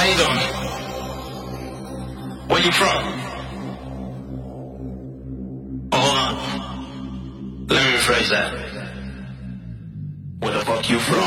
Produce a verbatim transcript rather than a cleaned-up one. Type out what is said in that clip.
you doing? Where you from? Oh, hold on. Let me rephrase that. Where the fuck you from?